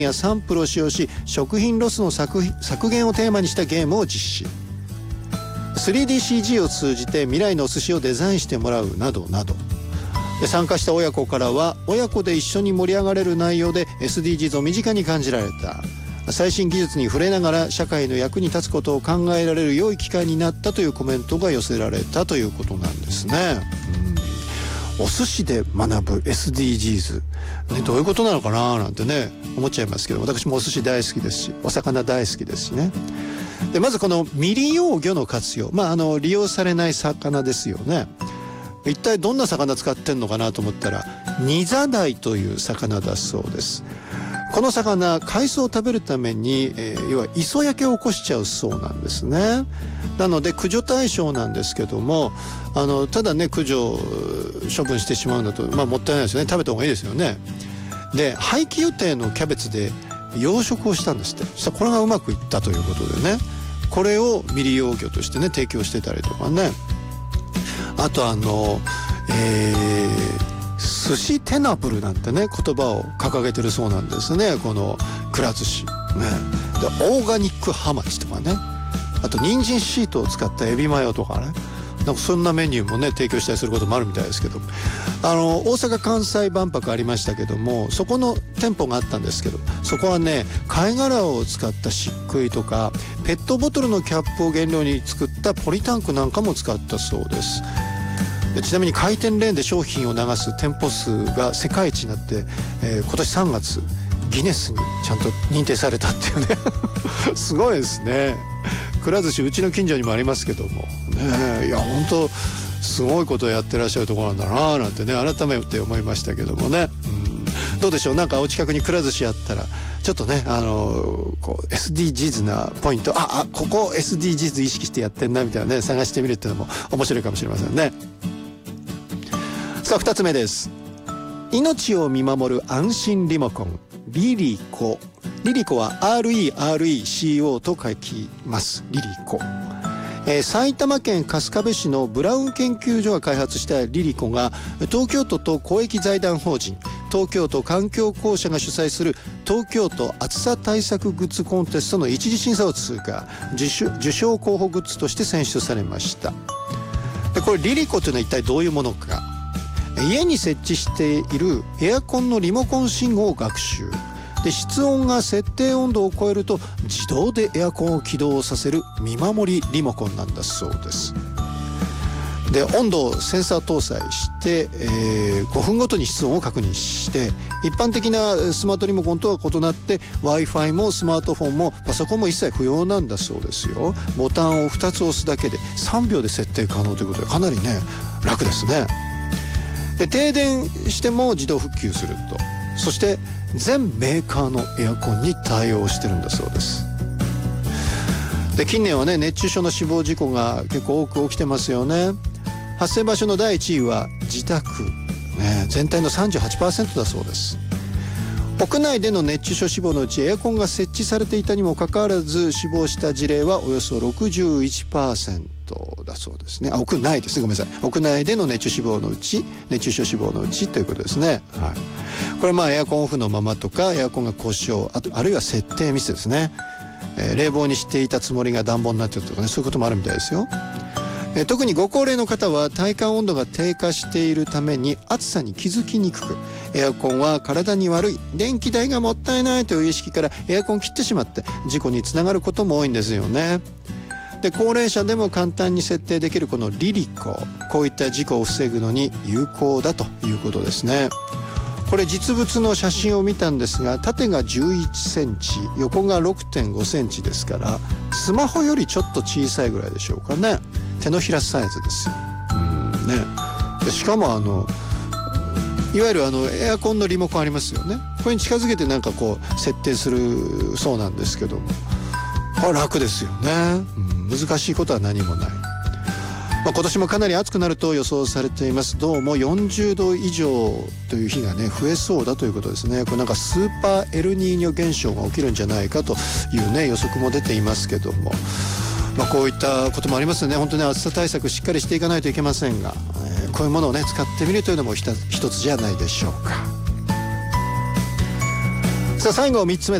やサンプルを使用し、食品ロスの削減をテーマにしたゲームを実施。3DCG を通じて未来のお寿司をデザインしてもらうなどなどで、参加した親子からは、親子で一緒に盛り上がれる内容で SDGs を身近に感じられた、最新技術に触れながら社会の役に立つことを考えられる良い機会になったというコメントが寄せられたということなんですね。お寿司で学ぶ SDGs、ね、どういうことなのかななんてね思っちゃいますけど、私もお寿司大好きですし、お魚大好きですしね。でまずこの未利用魚の活用、利用されない魚ですよね。一体どんな魚使ってんのかなと思ったら、ニザダイという魚だそうです。この魚、海藻を食べるために、要は磯焼けを起こしちゃうそうなんですね。なので駆除対象なんですけども、ただね駆除処分してしまうんだと、もったいないですよね。食べた方がいいですよね。で廃棄予定のキャベツで養殖をしたんですって。そしたらこれがうまくいったということでね、これを未利用魚としてね提供してたりとかね。あと寿司テナブルなんてね言葉を掲げてるそうなんですね、このくら寿司ね。でオーガニックハマチとかね、あと人参シートを使ったエビマヨとかね、なんかそんなメニューもね提供したりすることもあるみたいですけど、大阪・関西万博ありましたけども、そこの店舗があったんですけど、そこはね貝殻を使った漆喰とか、ペットボトルのキャップを原料に作ったポリタンクなんかも使ったそうです。ちなみに回転レーンで商品を流す店舗数が世界一になって、今年3月ギネスにちゃんと認定されたっていうねすごいですね。くら寿司うちの近所にもありますけどもね、いや本当すごいことをやってらっしゃるところなんだななんてね改めて思いましたけどもね。どうでしょう、なんかお近くにくら寿司あったらちょっとねこう SDGs なポイント、ここ SDGs 意識してやってんなみたいなね探してみるっていうのも面白いかもしれませんね。さあ2つ目です。命を見守る安心リモコン、リリコ。リリコは RERECO と書きます。リリコ、埼玉県春日部市のブラウン研究所が開発したリリコが、東京都と公益財団法人東京都環境公社が主催する東京都暑さ対策グッズコンテストの一次審査を通過、受賞候補グッズとして選出されました。でこれリリコというのは一体どういうものか。家に設置しているエアコンのリモコン信号を学習で、室温が設定温度を超えると自動でエアコンを起動させる見守りリモコンなんだそうです。で温度をセンサー搭載して、5分ごとに室温を確認して、一般的なスマートリモコンとは異なって Wi-Fi もスマートフォンもパソコンも一切不要なんだそうですよ。ボタンを2つ押すだけで3秒で設定可能ということで、かなりね楽ですね。で停電しても自動復旧すると。そして全メーカーのエアコンに対応してるんだそうです。で近年はね熱中症の死亡事故が結構多く起きてますよね。発生場所の第1位は自宅、全体の 38% だそうです。屋内での熱中症死亡のうちエアコンが設置されていたにもかかわらず死亡した事例はおよそ 61% だそうですね。屋内ですね、ごめんなさい。屋内での熱中症死亡のうちということですね。これエアコンオフのままとか、エアコンが故障、あるいは設定ミスですね。冷房にしていたつもりが暖房になってるとかね、そういうこともあるみたいですよ。特にご高齢の方は体感温度が低下しているために暑さに気づきにくく、エアコンは体に悪い、電気代がもったいないという意識からエアコン切ってしまって事故につながることも多いんですよね。で高齢者でも簡単に設定できるこのリリコ、こういった事故を防ぐのに有効だということですね。これ実物の写真を見たんですが、縦が11センチ、横が 6.5 センチですから、スマホよりちょっと小さいぐらいでしょうかね。手のひらサイズですよ。でしかもいわゆるエアコンのリモコンありますよね。これに近づけてなんかこう設定するそうなんですけども、楽ですよね。難しいことは何もない。今年もかなり暑くなると予想されています。どうも40度以上という日がね増えそうだということですね。これなんかスーパーエルニーニョ現象が起きるんじゃないかというね予測も出ていますけども、こういったこともありますよね。本当に暑さ対策しっかりしていかないといけませんが、こういうものをね使ってみるというのも一つじゃないでしょうか。 さあ最後3つ目